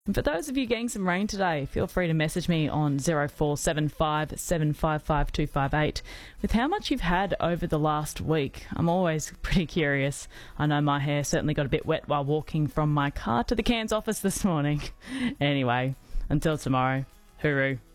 And for those of you getting some rain today, feel free to message me on 0475 755 258 with how much you've had over the last week. I'm always pretty curious. I know my hair certainly got a bit wet while walking from my car to the Cairns office this morning. Anyway, until tomorrow, hooroo.